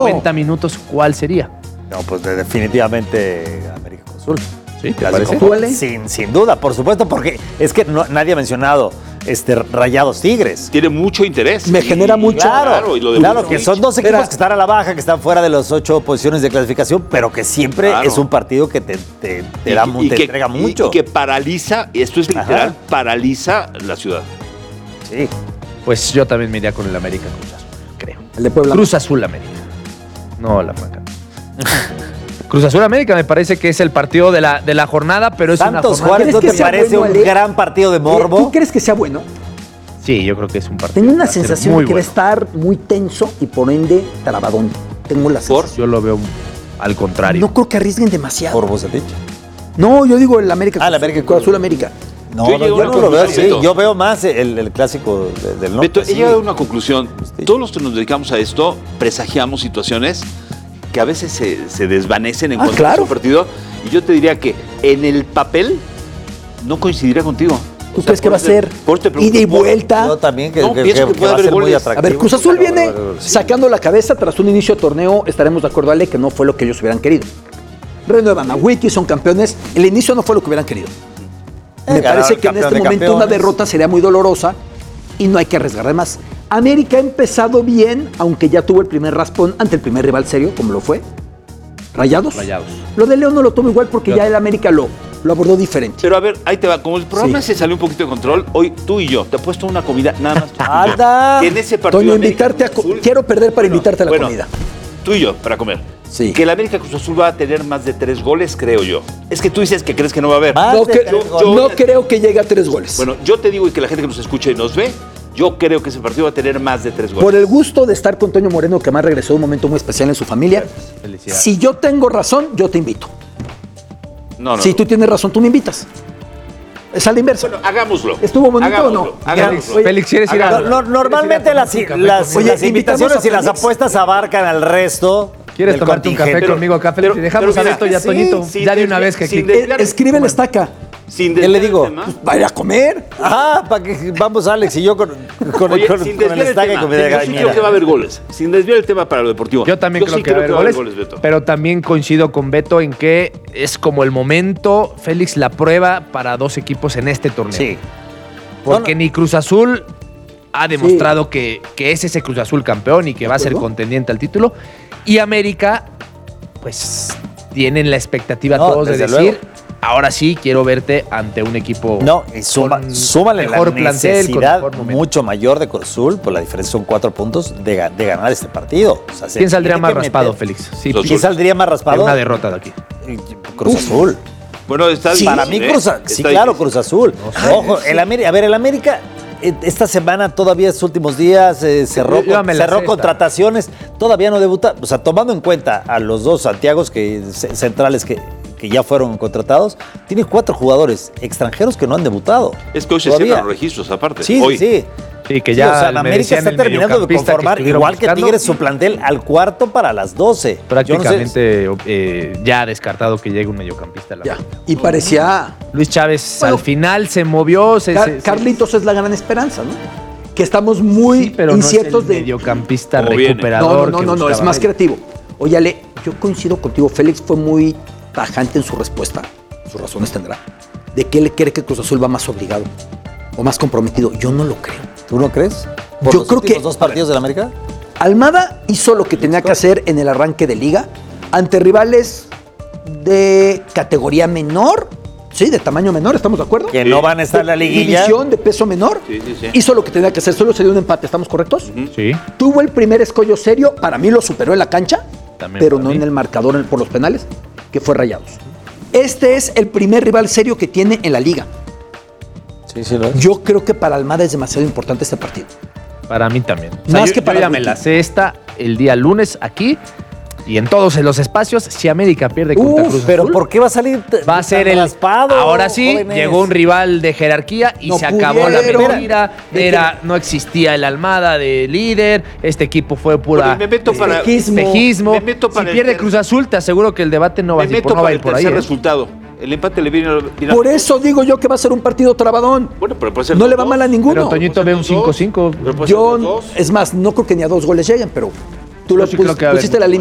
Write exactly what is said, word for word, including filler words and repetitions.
noventa minutos, ¿cuál sería? No, pues de, definitivamente América Cruz Azul. ¿Sí? ¿Te parece? Sin, sin duda, por supuesto, porque es que no, nadie ha mencionado este, Rayados Tigres. Tiene mucho interés. Me y, genera mucho. Claro, claro, y lo de claro Bucetich. que son dos equipos Era, que están a la baja, que están fuera de las ocho posiciones de clasificación, pero que siempre Claro. es un partido que te, te, te, y, da, y te que, entrega y- mucho. Y que paraliza, y esto es literal, Ajá. paraliza la ciudad. Sí. Pues yo también me iría con el América Cruz Azul, creo. El de Puebla. Cruz Azul América. No, la Franca. Cruz Azul América me parece que es el partido de la, de la jornada, pero es Santos una jornada. Juárez, ¿no ¿Crees te que sea parece bueno, un Ale? gran partido de morbo? ¿Tú crees que sea bueno? Sí, yo creo que es un partido. Tengo una va a ser sensación muy de que va a bueno. estar muy tenso y por ende trabadón. Tengo la ¿Por? sensación. Yo lo veo al contrario. No creo que arriesguen demasiado. Por Bucetich. No, yo digo el América. Ah, el América Cruz Azul América. No, Yo no, llego a yo una no lo veo conclusión, así. Beto. Yo veo más el, el clásico de- del norte. Beto, he sí. llegado a una conclusión. Sí. Todos los que nos dedicamos a esto presagiamos situaciones que a veces se, se desvanecen en Ah, cuanto claro. a un partido. Y yo te diría que en el papel no coincidiría contigo. ¿Tú O sea, crees que por va a eso- ser por eso te pregunto, ida y por- vuelta? Yo también, que, No, que- pienso que- que que puede va a haber ser muy goles. atractivo. A ver, Cruz Azul Pero va a viene haber goles. sacando la cabeza tras un inicio de torneo. Estaremos de acuerdo, Ale, que no fue lo que ellos hubieran querido. Renuevan a Wiki, son campeones. El inicio no fue lo que hubieran querido. Me Eh, ganaron parece el que en campeón este de momento una campeones. derrota sería muy dolorosa y no hay que arriesgar de más. América ha empezado bien, aunque ya tuvo el primer raspón ante el primer rival serio, como lo fue. Rayados. Rayados. Lo de León no lo tomo igual porque Yo- ya el América lo, lo abordó diferente. Pero a ver, ahí te va. Como el programa Sí. se salió un poquito de control, hoy tú y yo te he puesto una comida nada más. tú y yo. ¡Anda! Que en ese partido. Toño, América invitarte a Cruz co- Azul- quiero perder para Bueno, invitarte a la bueno, comida. Tú y yo, para comer. Sí. Que el América Cruz Azul va a tener más de tres goles, creo yo. Es que tú dices que crees que no va a haber. Más No, de que- tres goles. no creo que llegue a tres goles. Bueno, yo te digo y que la gente que nos escucha y nos ve, yo creo que ese partido va a tener más de tres goles. Por el gusto de estar con Toño Moreno, que más regresó de un momento muy especial en su familia, Felicidades. si yo tengo razón, yo te invito. No, no. Si tú tienes razón, tú me invitas. Es a la inversa. Bueno, hagámoslo. ¿Estuvo bonito Hagámoslo, o no? Hagámoslo. Oye, Félix, ¿quieres ir a- No, no, normalmente las, ¿Quieres ir a tomarte un café las, conmigo? Oye, las invitamos invitaciones a y las Félix. apuestas abarcan al resto. ¿Quieres del tomarte un café contingente. conmigo acá, Félix? pero- Dejamos pero a mira, Beto y a sí, Toñito. sin ya de una desviar- vez que sin aquí. desviar- Eh, escribe la estaca. Sin ¿Qué le desviar el digo? tema. Va a ir a comer. Ah, para que vamos Alex y yo con, con, Oye, con- sin con el desviar el estaque tema. con mi Yo sí gallinera. creo que va a haber goles. Sin desviar el tema para lo deportivo. Yo también creo sí que va a haber goles, Beto. pero también coincido con Beto en que es como el momento, Félix, la prueba para dos equipos en este torneo. Sí. Porque No, no. ni Cruz Azul ha demostrado que, que es ese Cruz Azul campeón y que va a ser acuerdo. contendiente al título. Y América, pues, tienen la expectativa No, todos de desde decir, luego. ahora sí quiero verte ante un equipo No, y suma, con súmale la mejor plantel, con necesidad mejor momento. mucho mayor de Cruz Azul, pues la diferencia son cuatro puntos de, ga- de ganar este partido. O sea, se ¿Quién saldría tiene más que raspado, meter- Félix? Sí, Los ¿Quién Azul. saldría más de raspado? una derrota de aquí. Cruz Azul. Bueno, está Sí, para mí difícil, Cruz ¿eh? Azul. Sí, Está claro, difícil. Cruz Azul. Ojo, el América, a ver, el América eh, esta semana todavía estos últimos días eh, cerró, Yo- yo con- me la cerró sé contrataciones, todavía no debuta, o sea, tomando en cuenta a los dos Santiagos que ce- centrales que, que ya fueron contratados, tiene cuatro jugadores extranjeros que no han debutado. Es que hoy se Todavía. cierran los registros, aparte. Sí, hoy. sí. Sí, que Sí, ya o sea, la América merecían está el terminando de mediocampista conformar, estuvieron igual que buscando. Tigres, su plantel al cuarto para las doce. Yo no sé- Prácticamente eh, ya descartado que llegue un mediocampista a la Ya. América. Y parecía. Luis Chávez Bueno, al final se movió. Se, Car- se- se- Carlitos es la gran esperanza, ¿no? Que estamos muy sí, pero inciertos no es el de. mediocampista Como viene. recuperador. No, no, que no, no, no, es buscaba más América. creativo. Oye, Ale, yo coincido contigo. Félix fue muy tajante en su respuesta. Sus razones tendrá. De que él cree que Cruz Azul va más obligado o más comprometido. Yo no lo creo. ¿Tú no crees? ¿Por Yo los creo últimos que- dos partidos de la América? Almada hizo lo que tenía que hacer en el arranque de liga ante rivales de categoría menor, sí, de tamaño menor, ¿estamos de acuerdo? Que no van a estar en la liguilla. División de peso menor. Sí, sí, sí. Hizo lo que tenía que hacer, solo se dio un empate, ¿estamos correctos? Sí. Tuvo el primer escollo serio, para mí lo superó en la cancha, También pero para no mí. en el marcador en- por los penales, que fue Rayados. Este es el primer rival serio que tiene en la liga. Sí, sí, lo es. Yo creo que para Almada es demasiado importante este partido. Para mí también. O Más yo, que yo para ya me Guti. la sé esta el día lunes aquí y en todos los espacios. Si América pierde contra Uf, Cruz Pero Azul, ¿por qué va a salir t- va a ser tan el raspado? Ahora sí, jóvenes? llegó un rival de jerarquía y No se acabó la pudieron. mentira. Era, no existía el Almada de líder. Este equipo fue pura Oye, me meto para- Espejismo. espejismo. Me meto para si el pierde ter- Cruz Azul, te aseguro que el debate no va, Me a ir meto por, no va a para ir el por ahí. tercer ¿eh? resultado. El empate le viene, viene a- Por eso digo yo que va a ser un partido trabadón. Bueno, pero puede ser No los le va dos. mal a ninguno. Pero Toñito ve un cinco cinco. Pero puede ser Yo, los dos. es más, no creo que ni a dos goles lleguen, pero tú Yo lo sí pus- creo que va a haber pusiste la mucho